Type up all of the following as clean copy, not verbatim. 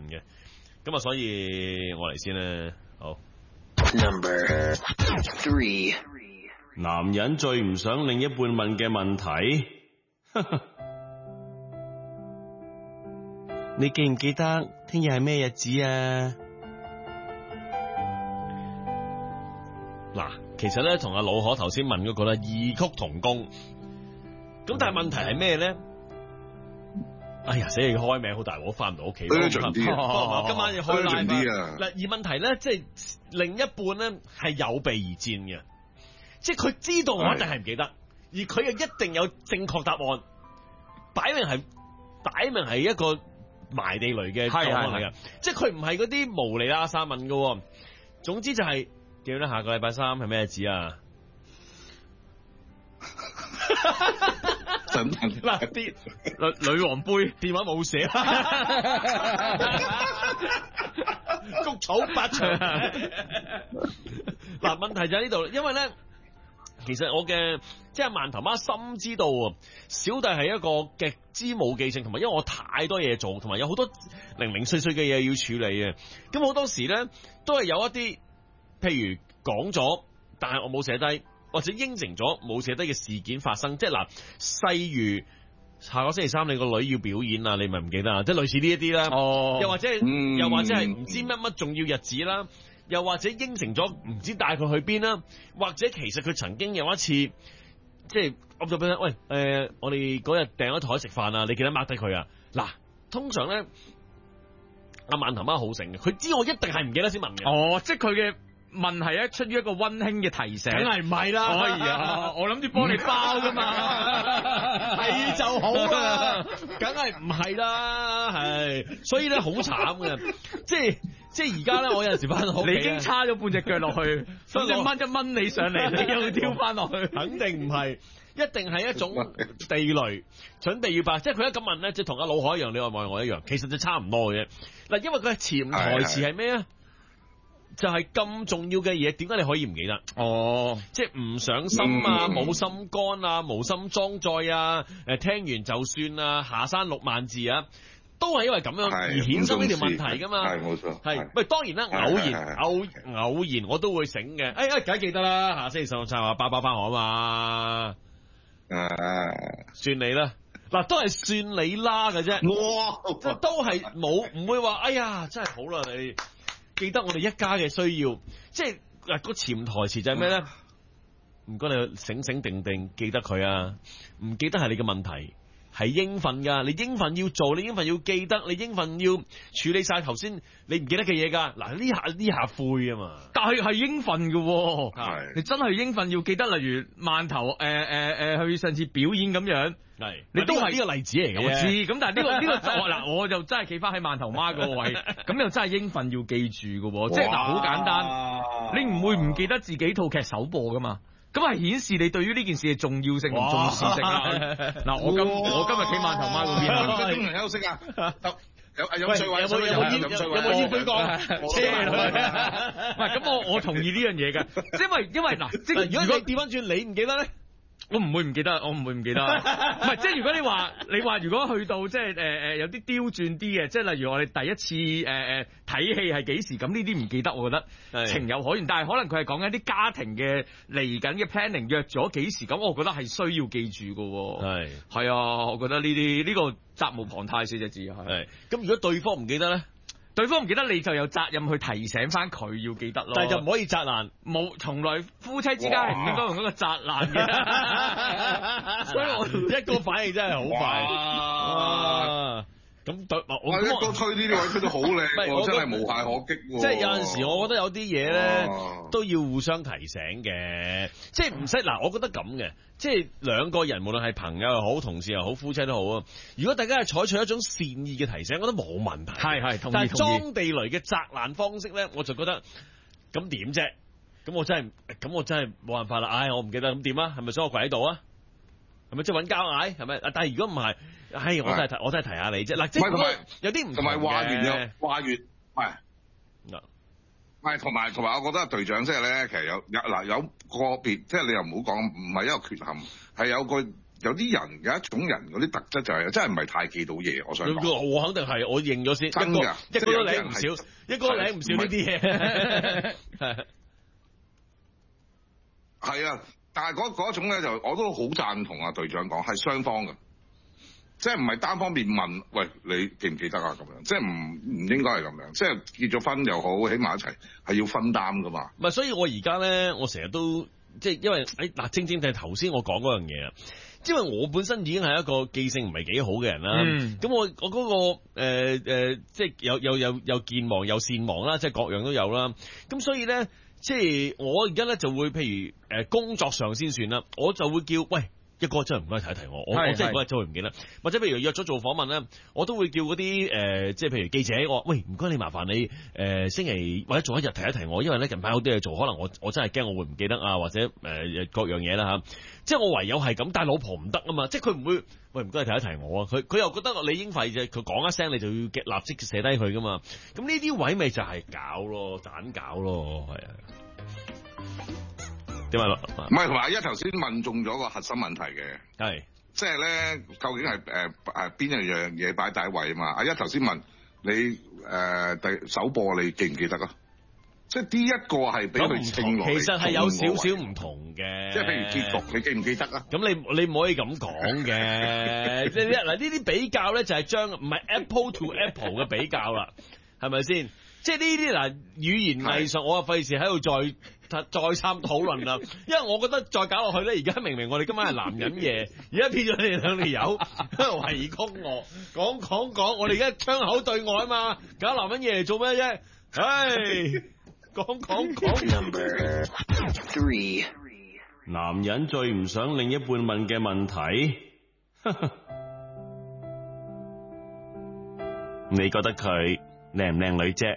嘅。咁啊，所以我嚟先啦。好。 Number 3， 男人最唔想另一半問嘅問題，你記唔記得聽日係咩日子啊？嗱，其實咧同阿老可頭先問嗰個咧異曲同工，咁但係問題係咩咧？哎呀，死你開名好大鑊，翻唔到屋企。今晚要開 live 啊！嗱，而問題咧，即係另一半咧係有備而戰嘅，即係佢知道我一定係唔記得，而佢又一定有正確答案，擺明係一個埋地雷嘅狀況嚟嘅，即係佢唔係嗰啲無厘啦沙問嘅。總之就係記得下個禮拜三係咩日子啊？嗱，啲女王杯電話冇寫，谷草8場。嗱，問題就喺呢度，因為咧，其實我嘅即係饅頭媽深知道小弟係一個極之冇記性，同埋因為我太多嘢做，同埋有好多零零碎碎嘅嘢要處理嘅，咁好多時咧都係有一啲，譬如講咗，但係我冇寫低。或者應承咗冇寫低嘅事件發生，即係嗱，例如下個星期三你個女要表演啊，你咪唔記得啊，即係類似呢一啲啦。哦，又或者係唔知乜重要日子啦，又或者應承咗唔知帶佢去邊啦，或者其實佢曾經有一次即係噏咗俾佢，喂，我哋嗰日訂咗台食飯啊，你記得 mark 低佢啊。嗱，通常咧阿饅頭媽好醒嘅，佢知我一定係唔記得先問嘅。 哦，即係佢嘅問係咧出於一個溫馨嘅提醒， 梗係唔係啦？ 可以啊，我諗住幫你包噶嘛， 係就好啦，梗係唔係啦，係，所以咧好慘嘅，即係而家咧，我有陣時翻到屋企， 你已經叉咗半隻腳落去，所以你掹一掹你上嚟，你又跳翻落去， 肯定唔係，一定係一種地雷，準備要爆，即係佢一咁問咧，即係同阿老海一樣，你愛唔愛我一樣，其實就差唔多嘅啫。嗱，因為佢係潛台詞係咩啊？就係咁重要嘅嘢，點解你可以唔記得？哦，即係唔上心啊，冇心肝啊，無心裝載啊，聽完就算啊，下山6萬字啊，都係因為咁樣而衍生呢條問題噶嘛。係冇錯，係喂，當然啦，偶然我都會醒嘅。梗係記得啦，下星期16就話包包翻我啊嘛。算你啦，嗱都係算你啦嘅啫。即係都係唔會話，哎呀，真係好啦你。記得我哋一家嘅需要，即係嗱個潛台詞就係咩咧？唔該你醒醒定定記得佢啊！唔記得係你嘅問題，係應份噶。你應份要做，你應份要記得，你應份要處理晒頭先你唔記得嘅嘢噶。嗱呢下灰啊嘛， 但係應份嘅，係你真係應份要記得。例如饅頭去上次表演咁樣。係，你都係呢個例子嚟嘅。我知，咁但係呢個嗱，我就真係企翻喺饅頭媽個位，咁又真係應份要記住嘅，即係嗱，好簡單，你唔會唔記得自己套劇首播噶嘛？咁係顯示你對於呢件事嘅重要性同重視性啦。嗱，我今日企饅頭媽嗰邊， 中場休息啊，有冇煙俾講？車唔係，咁我同意呢樣嘢嘅，因為嗱，即係如果你調翻轉，你唔記得咧？我唔會唔記得，唔係，即係如果你話如果去到即係有啲刁鑽啲嘅，即係例如我哋第一次睇戲係幾時，咁呢啲唔記得，我覺得情有可原。但係可能佢係講緊啲家庭嘅嚟緊嘅 planning 約咗幾時，咁我覺得係需要記住嘅。係啊，我覺得呢個責無旁貸4隻字係。 咁如果對方唔記得咧？ 對方唔記得，你就有責任去提醒翻佢要記得咯。 但係就唔可以責難， 冇，從來夫妻之間係唔應該用嗰個責難嘅。所以我一個反應真係好快。咁我一個推呢啲位推得好靚，我真係無懈可擊。 即係有陣時，我覺得有啲嘢咧都要互相提醒嘅，即係唔使嗱，我覺得咁嘅，即係兩個人無論係朋友又好、同事又好、夫妻都好啊。如果大家係採取一種善意嘅提醒，我覺得冇問題。係，同意。但係裝地雷嘅責難方式咧，我就覺得咁點啫？咁我真係冇辦法啦。唉，我唔記得咁點啊？係咪想我跪喺度啊？係咪即係揾交嗌？係咪？但係如果唔係，我真係提下你啫。嗱，即係有啲唔同嘅。 話完，係同埋，我覺得隊長即係咧，其實有個別，即係你又唔好講，唔係一個缺陷，係有個有啲人有一種人嗰啲特質就係真係唔係太記到嘢，我想講。 我肯定係，我認咗先。 真㗎， 一個都領唔少，一個都領唔少呢啲嘢。 係啊，但係嗰種咧就我都好贊同啊隊長講，係雙方嘅。即係唔係單方面問，喂，你記唔記得啊？咁樣，即係唔應該係咁樣。即係結咗婚又好，起埋一齊係要分擔噶嘛。 唔係，所以我而家咧，我成日都即係因為嗱，正正就係頭先我講嗰樣嘢啊。因為我本身已經係一個記性唔係幾好嘅人啦。咁我嗰個即係有健忘有善忘啦，即係各樣都有啦。咁所以咧，即係我而家咧就會譬如工作上先算啦，我就會叫喂。一哥真係唔該提一提我真係嗰日真係唔記得，或者譬如約咗做訪問咧，我都會叫嗰啲即係譬如記者，我話喂唔該你麻煩你星期或者做一日提一提我，因為咧近排好多嘢做，可能我真係驚我會唔記得啊，或者各樣嘢啦嚇，即係我唯有係咁，但係老婆唔得啊嘛，即係佢唔會喂唔該你提一提我啊，佢又覺得你應費啫，佢講一聲你就要立即寫低佢噶嘛，咁呢啲位咪就係搞咯，盞搞咯，係啊。點解咯？ 唔係同埋一頭先問中咗個核心問題嘅， 係即係咧究竟係邊一樣嘢擺第一位啊嘛？阿一頭先問你第首播你記唔記得啊？即係呢一個係俾佢稱落嚟， 其實係有少少唔同嘅。 即係譬如結局，你記唔記得啊？ 咁你唔可以咁講嘅。嗱呢啲比較咧就係將唔係 Apple to Apple 嘅比較啦，係咪先？即係呢啲嗱語言藝術，我啊費事喺度再三討論啦，因為我覺得再搞落去咧，而家明明我哋今晚係男人夜，而家變咗你哋兩條友圍攻我，講，我哋而家槍口對外啊嘛，搞男人夜嚟做咩啫？唉，講。 Number 3. 男人最唔想另一半問嘅問題，你覺得佢靚唔靚女啫？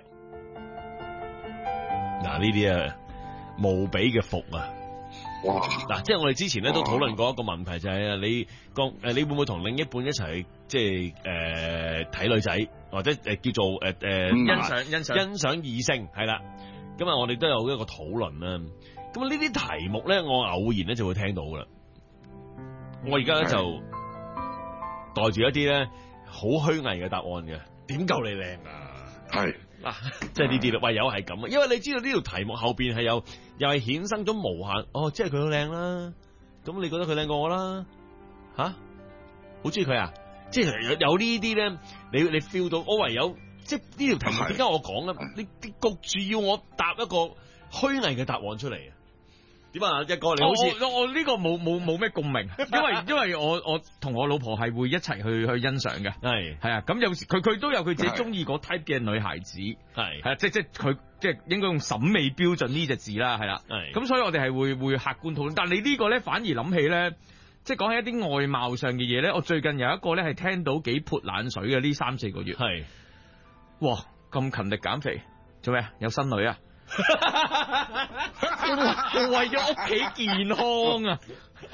嗱呢啲啊無比嘅服啊！ 哇！ 嗱，即係我哋之前咧都討論過一個問題，就係你會唔會同另一半一齊即係睇女仔，或者叫做欣賞異性係啦。咁啊，我哋都有一個討論啦。咁呢啲題目咧，我偶然咧就會聽到噶啦。我而家咧就帶住一啲咧好虛偽嘅答案嘅，點夠你靚啊？ 係。 嗱，即係呢啲啦，唯有係咁啊，因為你知道呢條題目後邊係又係衍生咗無限，即係佢好靚啦，咁你覺得佢靚過我啦？吓，好中意佢啊？即係有呢啲咧，你 feel 到，我唯有即係呢條題目點解我講咧？你焗住要我答一個虛偽嘅答案出嚟啊？點啊？一個你好似我呢個冇咩共鳴，因為我同我老婆係會一齊去欣賞嘅，係啊，咁有時佢都有佢自己中意嗰 type 嘅女孩子，係啊，即係佢即係應該用審美標準呢隻字啦，係啦，咁所以我哋係會客觀討論，但係你呢個咧反而諗起咧，即係講起一啲外貌上嘅嘢咧，我最近有一個咧係聽到幾潑冷水嘅呢3-4個月，係，哇咁勤力減肥做咩啊？有新女啊？我為咗屋企健康啊，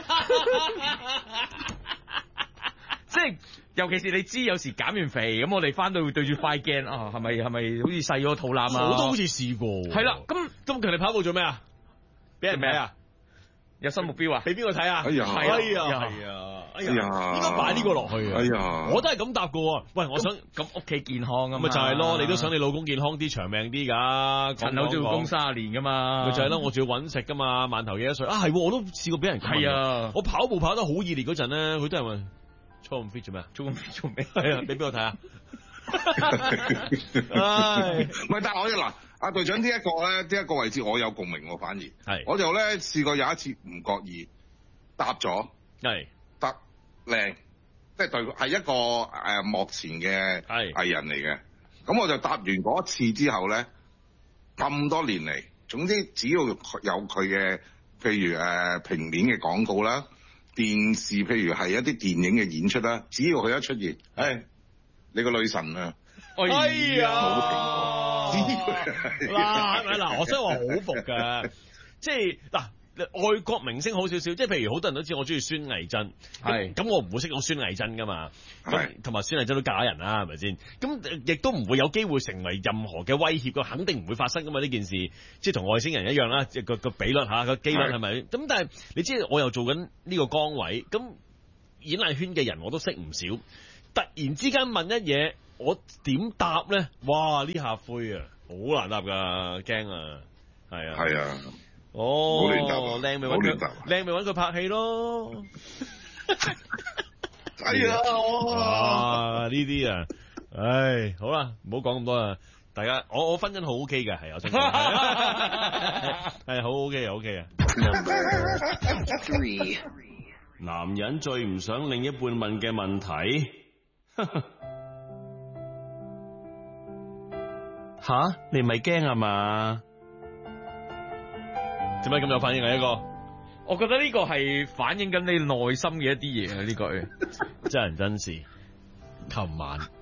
即係尤其是你知有時減完肥咁，我哋翻到會對住塊鏡啊，係咪好似細咗個肚腩啊？ 我都好似試過， 係啦，咁勤力跑步做咩啊？俾人睇啊？ 有新目標啊？ 俾邊個睇啊？哎呀，應該擺呢個落去啊！ 哎呀， 我都係咁答噶。喂，我想咁屋企健康啊嘛， 咪就係咯，你都想你老公健康啲、長命啲噶。 陳口做工30年噶嘛， 咪就係咯，我仲要搵食噶嘛，饅頭幾多歲啊？係，我都試過俾人係啊， 我跑步跑得好熱烈嗰陣咧，佢都係問操咁 fit 做咩啊？操咁 fit 做咩？係啊，你俾我睇下。唉， 唔係，但係我嗱，阿隊長呢一個位置我有共鳴喎，反而係，我就咧試過有一次唔覺意答咗， 係得靚，即係對係一個幕前嘅藝人嚟嘅，咁我就答完嗰一次之後咧，咁多年嚟，總之只要有佢嘅，譬如平面嘅廣告啦，電視譬如係一啲電影嘅演出啦，只要佢一出現，你個女神啊！ 哎呀，嗱，我真係話好服㗎，即係嗱，外國明星好少少，即係譬如好多人都知我中意孫藝珍，係咁我唔會識講孫藝珍㗎嘛，咁同埋孫藝珍都嫁人啦，係咪先？咁亦都唔會有機會成為任何嘅威脅，肯定唔會發生㗎嘛呢件事，即係同外星人一樣啦，即係個比率嚇個機率係咪？咁但係你知我又做緊呢個崗位咁。 演藝圈嘅人我都識唔少，突然之間問一嘢，我點答咧？哇！呢下灰啊，好難答㗎，驚啊，係啊， 係啊， 哦， 好亂答啊， 靚咪好亂答啊靚咪揾佢拍戲咯。 係啊， 哇！呢啲啊，唉，好啦，唔好講咁多啦。大家，我婚姻好 OK 嘅，係我想講，係好 OK 嘅 OK 嘅。 Number 3. 男人最唔想另一半問嘅問題，吓？你唔係驚啊嘛？點解咁有反應啊？呢個？ 我覺得呢個係反映緊你內心嘅一啲嘢啊！呢句真人真事。琴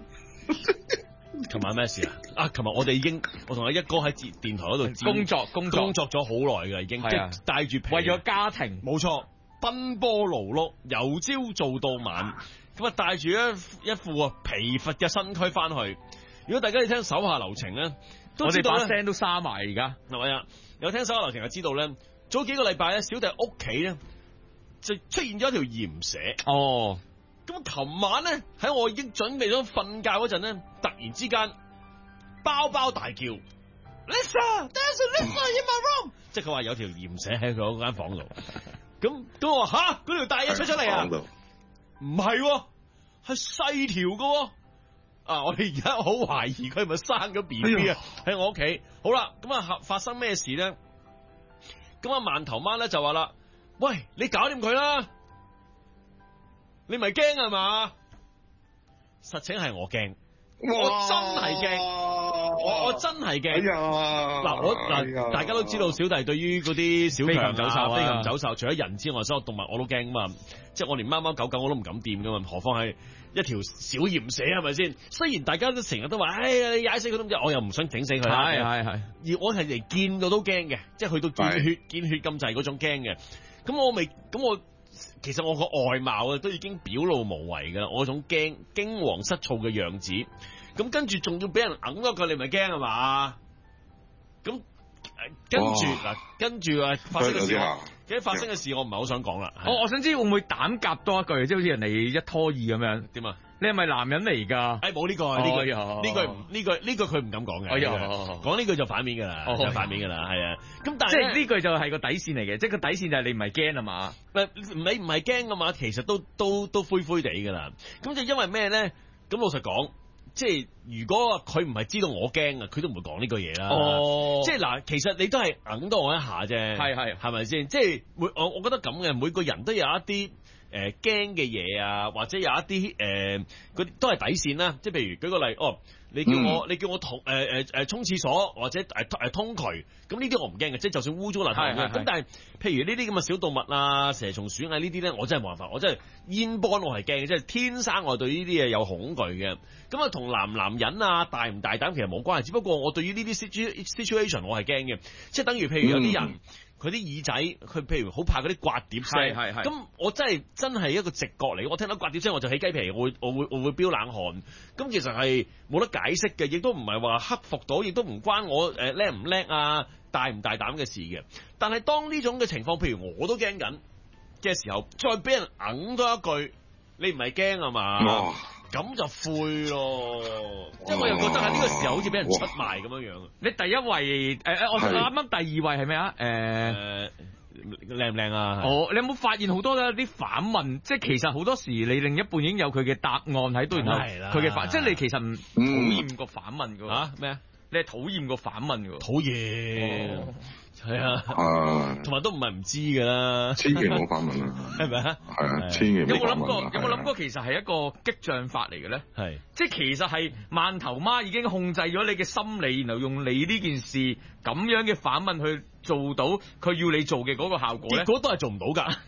晚咩事啊？啊！琴日我同阿一哥喺電台嗰度工作咗好耐㗎，已經即係帶住為咗家庭， 冇錯，奔波勞碌，由朝做到晚，咁啊帶住一副啊疲乏嘅身軀翻去。如果大家要聽手下留情咧， 我哋把聲都沙埋而家， 係咪啊？有聽手下留情就知道咧。早幾個禮拜咧，小弟屋企咧就出現咗一條鹽蛇。 哦， 咁琴晚咧喺我已經準備咗瞓覺嗰陣咧，突然之間包大叫 ，Lisa，there's a Lisa in my room，即係佢話有條鹽蛇喺佢嗰間房度。咁都話吓，嗰條大嘢出嚟啊？唔係，係細條噶。啊，我哋而家好懷疑佢係咪生咗 BB 啊？喺我屋企。好啦，咁啊發生咩事咧？咁啊，饅頭媽咧就話啦，喂，你搞掂佢啦，你咪驚係嘛？實情係我驚，我真係驚，我真係驚。嗱，大家都知道小弟對於嗰啲小強走獸、飛禽走獸，除咗人之外，所有動物我都驚嘛。即係我連貓貓狗狗我都唔敢掂噶嘛，何況係一條小鹽蛇係咪先？雖然大家都成日都話，哎呀，你踩死佢都唔知，我又唔想整死佢。係。而我係嚟見到都驚嘅，即係去到見血咁滯嗰種驚嘅。咁我其實我個外貌啊都已經表露無遺噶啦，我嗰種驚惶失措嘅樣子。咁跟住仲要俾人揞咗佢，你咪驚係嘛？咁跟住發生嘅事，發生嘅事我唔係好想講啦。 我想知會唔會膽夾多一句，即係好似人哋一拖二咁樣？點啊？你係咪男人嚟㗎？ 冇呢句佢唔敢講嘅。講呢句就反面㗎啦，就反面㗎啦，係啊。咁但係即係呢句就係個底線嚟嘅，即係個底線就係你唔係驚啊嘛。 你唔係驚啊嘛，其實都灰灰地㗎啦。咁就因為咩咧？咁老實講。即係如果佢唔係知道我驚啊，佢都唔會講呢句嘢啦。即係嗱，其實你都係揞到我一下啫。係咪先？即係我覺得咁嘅，每個人都有一啲驚嘅嘢啊，或者有一啲嗰啲都係底線啦。即係譬如舉個例，你叫我沖廁所或者通渠，咁呢啲我唔驚嘅，即係就算污糟邋遢嘅。咁但係譬如呢啲咁嘅小動物啊、蛇蟲鼠蟻呢啲咧，我真係冇辦法，我真係煙波我係驚嘅，即係天生我對呢啲嘢有恐懼嘅。咁啊，同男人啊大唔大膽其實冇關係，只不過我對於呢啲 situation 我係驚嘅，即係等於譬如有啲人。佢啲耳仔，佢譬如好怕嗰啲刮碟聲，咁我真係一個直覺嚟，我聽到刮碟聲我就起雞皮，我會飆冷汗，咁其實係冇得解釋嘅，亦都唔係話克服到，亦都唔關我叻唔叻啊，大唔大膽嘅事嘅。但係當呢種嘅情況，譬如我都驚緊嘅時候，再俾人揞多一句，你唔係驚啊嘛？咁就灰咯，即係我又覺得喺呢個時候好似俾人出賣咁樣樣。你第一位我啱啱第二位係咩啊？靚唔靚啊？你有冇發現好多啲反問？即係其實好多時你另一半已經有佢嘅答案喺度，然後佢嘅反，即係你其實唔討厭個反問㗎喎。咩啊？你係討厭個反問㗎喎？討厭。係啊，同埋都唔係唔知㗎啦， 千祈唔好反問啦， 係咪啊？ 係啊，千祈唔好反問。 有冇諗過其實係一個激將法嚟嘅咧？係，即係其實係饅頭媽已經控制咗你嘅心理，然後用你呢件事咁樣嘅反問去做到佢要你做嘅嗰個效果咧，結果都係做唔到㗎。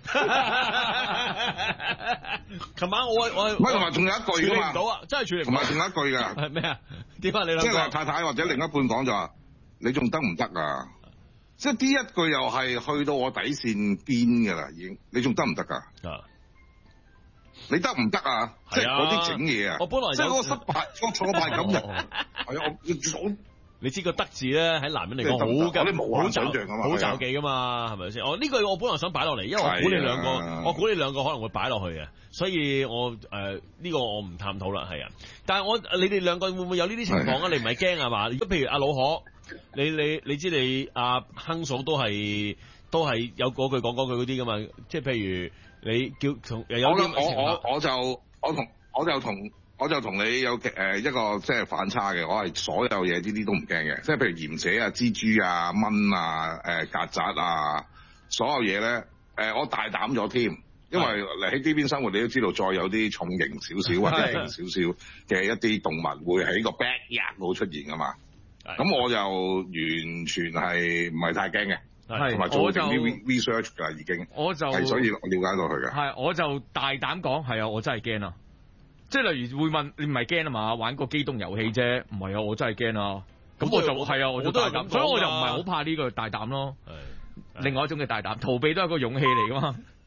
琴晚我同埋仲有一句㗎嘛， 處理唔到啊，真係處理唔到。 同埋仲有一句㗎， 係咩啊？點解你兩個？ 即係太太或者另一半講就話：你仲得唔得啊？即係呢一句又係去到我底線邊㗎啦，已經。你仲得唔得㗎？你得唔得啊？即係嗰啲整嘢啊！ 我本來即係嗰個失敗、挫敗感就係啊！ 你知個德字咧喺男人嚟講好我哋無限想像㗎嘛， 好罩忌㗎嘛，係咪先？呢個我本來想擺落嚟，因為我估你兩個可能會擺落去嘅，所以我呢個我唔探討啦，係啊。但係你哋兩個會唔會有呢啲情況啊？你唔係驚係嘛？如果譬如阿老可，你知你阿亨嫂都係有嗰句講嗰句嗰啲㗎嘛？即係譬如你叫同有啲情況， 我就同你有一個即係反差嘅，我係所有嘢呢啲都唔驚嘅，即係譬如鹽蛇啊、蜘蛛啊、蚊啊、曱甴啊，所有嘢咧我大膽咗添，因為嚟喺呢邊生活，你都知道再有啲重型少少或者輕少少嘅一啲動物會喺個 backyard 度出現㗎嘛，咁我就完全係唔係太驚嘅，同埋做定啲 research 㗎已經，係所以我了解到佢嘅。 係，我就大膽講係啊，我真係驚啊！即係例如會問你唔係驚啊嘛？玩個機動遊戲啫，唔係啊，我真係驚啊！咁我就係啊，我都大膽，所以我就唔係好怕呢個大膽咯。另外一種嘅大膽，逃避都係個勇氣嚟噶嘛。